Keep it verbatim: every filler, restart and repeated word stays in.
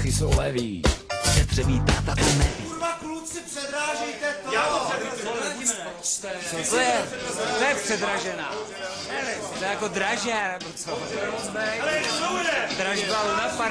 prachy jsou levý. Přetřebí táta to neví. Kurva, kluci, předrážejte to! Já to předrážím. Co to je? To je předražená. To je jako dražé, nebo co? Ale co bude? Dražba Luna Park.